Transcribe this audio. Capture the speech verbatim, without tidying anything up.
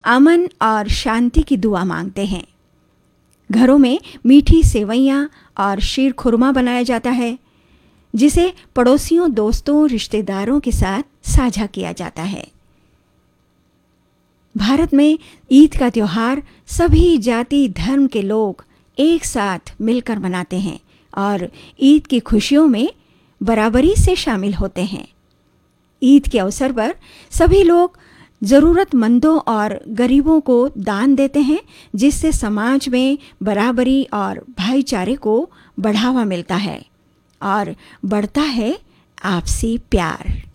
अमन और शांति की दुआ मांगते हैं। घरों में मीठी सेवइयां और शीर खुरमा बनाया जाता है, जिसे पड़ोसियों, दोस्तों, रिश्तेदारों के साथ साझा किया जाता है। भारत में ईद का त्योहार सभी जाति धर्म के लोग एक साथ मिलकर मनाते हैं और ईद की खुशियों में बराबरी से शामिल होते हैं। ईद के अवसर पर सभी लोग ज़रूरतमंदों और गरीबों को दान देते हैं, जिससे समाज में बराबरी और भाईचारे को बढ़ावा मिलता है और बढ़ता है आपसी प्यार।